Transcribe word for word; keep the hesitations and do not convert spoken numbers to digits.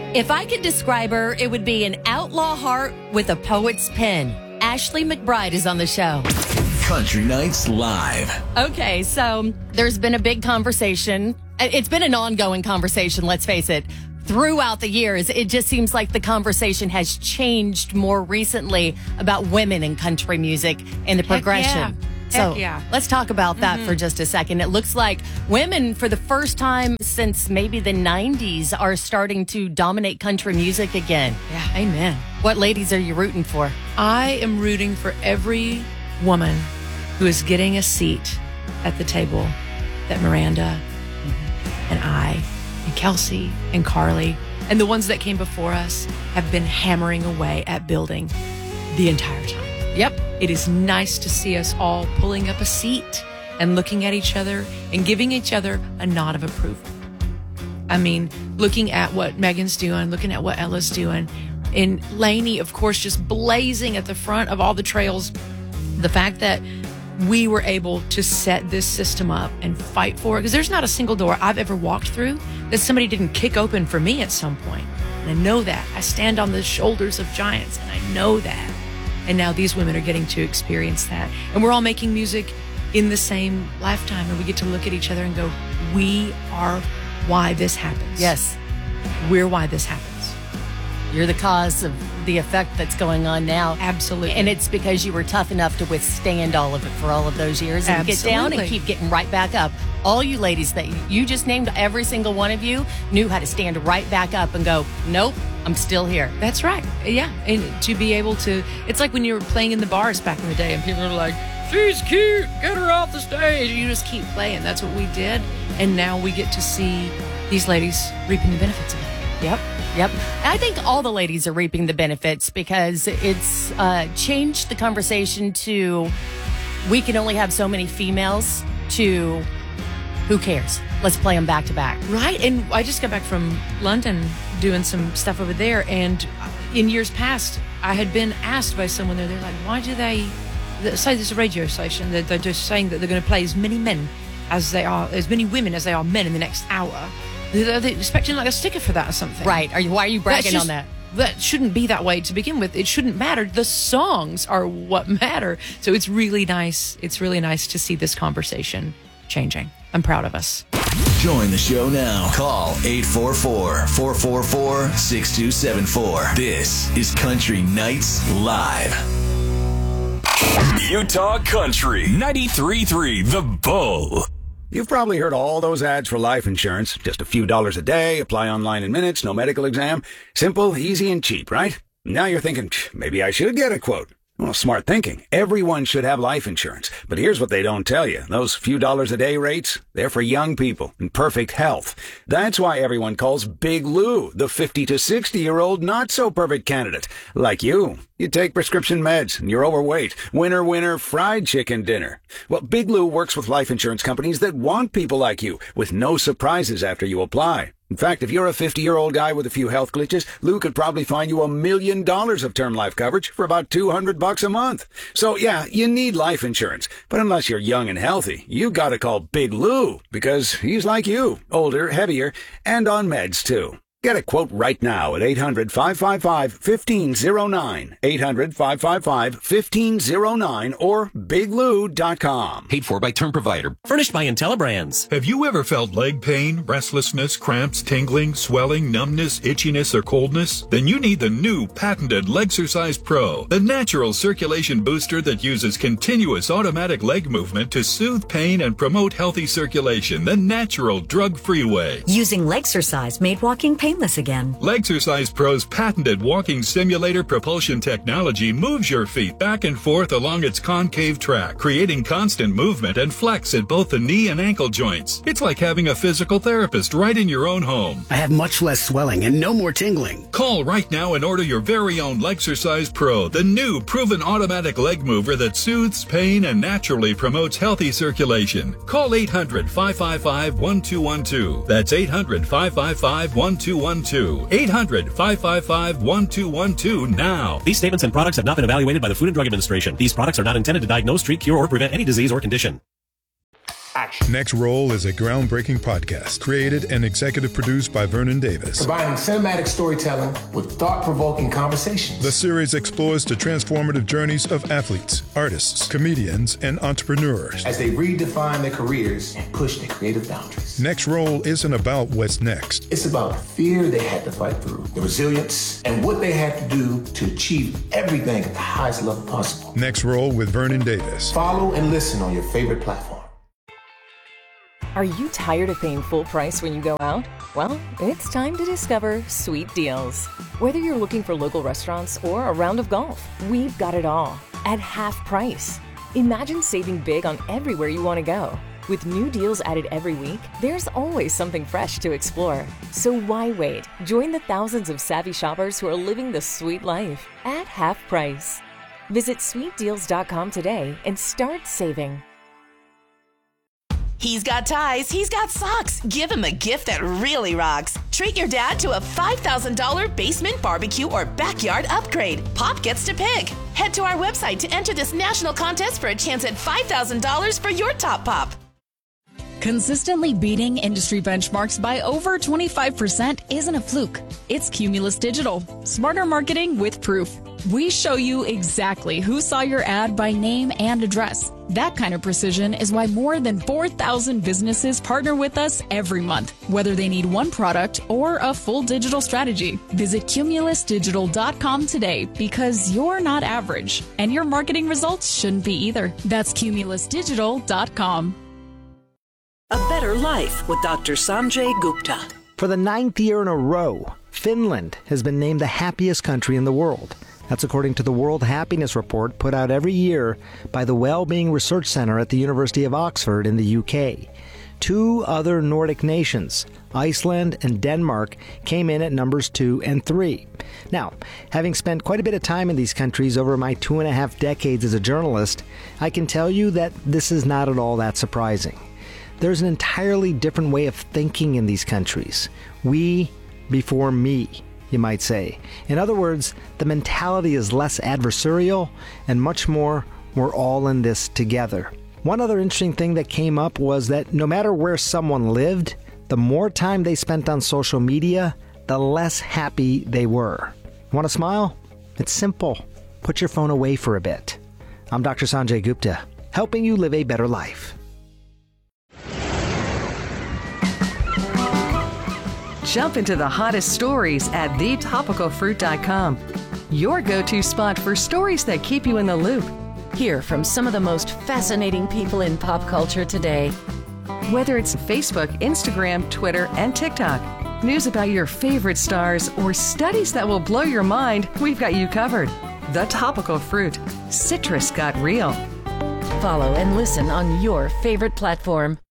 If I could describe her, it would be an outlaw heart with a poet's pen. Ashley McBryde is on the show. Country Nights Live. Okay, so there's been a big conversation. It's been an ongoing conversation, let's face it. Throughout the years, it just seems like the conversation has changed more recently about women in country music and the Heck progression. yeah. So Heck yeah. let's talk about that Mm-hmm. for just a second. It looks like women, for the first time since maybe the nineties, are starting to dominate country music again. Yeah, amen. What ladies are you rooting for? I am rooting for every woman who is getting a seat at the table that Miranda and I and Kelsey and Carly and the ones that came before us have been hammering away at building the entire time. Yep. It is nice to see us all pulling up a seat and looking at each other and giving each other a nod of approval. I mean, looking at what Megan's doing, looking at what Ella's doing, and Lainey, of course, just blazing at the front of all the trails. The fact that we were able to set this system up and fight for it, because there's not a single door I've ever walked through that somebody didn't kick open for me at some point. And I know that. I stand on the shoulders of giants, and I know that. And now these women are getting to experience that. And we're all making music in the same lifetime, and we get to look at each other and go, we are why this happens. Yes. We're why this happens. You're the cause of the effect that's going on now. Absolutely. And it's because you were tough enough to withstand all of it for all of those years and get down and Absolutely. keep getting right back up. All you ladies that you just named, every single one of you knew how to stand right back up and go, nope, I'm still here. That's right. Yeah. And to be able to, it's like when you were playing in the bars back in the day and people are like, she's cute, get her off the stage. You just keep playing. That's what we did. And now we get to see these ladies reaping the benefits of it. Yep. Yep. I think all the ladies are reaping the benefits because it's uh, changed the conversation to we can only have so many females to who cares? Let's play them back to back. Right. And I just got back from London doing some stuff over there. And in years past, I had been asked by someone there, they're like, why do they say this is a radio station? They're, they're just saying that they're going to play as many men as they are, as many women as they are men in the next hour. Are they expecting like a sticker for that or something? Right. Are you? Why are you bragging That's just- on that? That shouldn't be that way to begin with. It shouldn't matter. The songs are what matter. So it's really nice. It's really nice to see this conversation changing. I'm proud of us. Join the show now. Call eight four four, four four four, six two seven four. This is Country Nights Live. Utah Country ninety-three point three The Bull. You've probably heard all those ads for life insurance. Just a few dollars a day, apply online in minutes, no medical exam. Simple, easy, and cheap, right? Now you're thinking, maybe I should get a quote. Well, smart thinking. Everyone should have life insurance. But here's what they don't tell you. Those few dollars a day rates, they're for young people in perfect health. That's why everyone calls Big Lou the fifty to sixty-year-old not-so-perfect candidate. Like you. You take prescription meds and you're overweight. Winner, winner, fried chicken dinner. Well, Big Lou works with life insurance companies that want people like you with no surprises after you apply. In fact, if you're a fifty-year-old guy with a few health glitches, Lou could probably find you a million dollars of term life coverage for about two hundred bucks a month. So yeah, you need life insurance. But unless you're young and healthy, you gotta call Big Lou because he's like you, older, heavier, and on meds too. Get a quote right now at eight hundred, five five five, one five zero nine, eight hundred, five five five, one five zero nine or big lou dot com. Paid for by Term Provider. Furnished by IntelliBrands. Have you ever felt leg pain, restlessness, cramps, tingling, swelling, numbness, itchiness, or coldness? Then you need the new patented Legsercise Pro, the natural circulation booster that uses continuous automatic leg movement to soothe pain and promote healthy circulation the natural drug-free way. Using Legsercise made walking painless again. Legsercise Pro's patented walking simulator propulsion technology moves your feet back and forth along its concave track, creating constant movement and flex at both the knee and ankle joints. It's like having a physical therapist right in your own home. I have much less swelling and no more tingling. Call right now and order your very own Legsercise Pro, the new proven automatic leg mover that soothes pain and naturally promotes healthy circulation. Call eight hundred, five five five, one two one two. That's eight hundred, five five five, one two one two. eight hundred, five five five, one two one two now. These statements and products have not been evaluated by the Food and Drug Administration. These products are not intended to diagnose, treat, cure, or prevent any disease or condition. action. Next Roll is a groundbreaking podcast created and executive produced by Vernon Davis. Combining cinematic storytelling with thought-provoking conversations. The series explores the transformative journeys of athletes, artists, comedians, and entrepreneurs as they redefine their careers and push their creative boundaries. Next Roll isn't about what's next. It's about the fear they had to fight through, the resilience, and what they had to do to achieve everything at the highest level possible. Next Roll with Vernon Davis. Follow and listen on your favorite platform. Are you tired of paying full price when you go out? Well, it's time to discover Sweet Deals. Whether you're looking for local restaurants or a round of golf, we've got it all at half price. Imagine saving big on everywhere you want to go. With new deals added every week, there's always something fresh to explore. So why wait? Join the thousands of savvy shoppers who are living the sweet life at half price. Visit sweet deals dot com today and start saving. He's got ties, he's got socks. Give him a gift that really rocks. Treat your dad to a five thousand dollars basement barbecue or backyard upgrade. Pop gets to pick. Head to our website to enter this national contest for a chance at five thousand dollars for your top pop. Consistently beating industry benchmarks by over twenty-five percent isn't a fluke. It's Cumulus Digital. Smarter marketing with proof. We show you exactly who saw your ad by name and address. That kind of precision is why more than four thousand businesses partner with us every month, whether they need one product or a full digital strategy. Visit cumulus digital dot com today because you're not average, and your marketing results shouldn't be either. That's cumulus digital dot com. A Better Life with Doctor Sanjay Gupta. For the ninth year in a row, Finland has been named the happiest country in the world. That's according to the World Happiness Report put out every year by the Wellbeing Research Centre at the University of Oxford in the U K. Two other Nordic nations, Iceland and Denmark, came in at numbers two and three. Now, having spent quite a bit of time in these countries over my two and a half decades as a journalist, I can tell you that this is not at all that surprising. There's an entirely different way of thinking in these countries. We before me, you might say. In other words, the mentality is less adversarial and much more, we're all in this together. One other interesting thing that came up was that no matter where someone lived, the more time they spent on social media, the less happy they were. Want to smile? It's simple. Put your phone away for a bit. I'm Doctor Sanjay Gupta, helping you live a better life. Jump into the hottest stories at the topical fruit dot com. Your go-to spot for stories that keep you in the loop. Hear from some of the most fascinating people in pop culture today. Whether it's Facebook, Instagram, Twitter, and TikTok, news about your favorite stars, or studies that will blow your mind, we've got you covered. The Topical Fruit. Citrus got real. Follow and listen on your favorite platform.